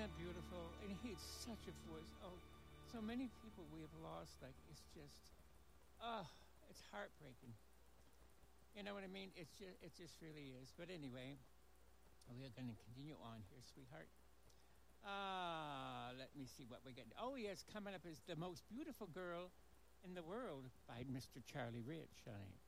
that beautiful? And he had such a voice. Oh, so many people we have lost. Like, it's just, oh, it's heartbreaking. You know what I mean? It just really is. But anyway, we are going to continue on here, sweetheart. Let me see what we get. Oh, yes, coming up is The Most Beautiful Girl in the World by Mr. Charlie Rich, honey.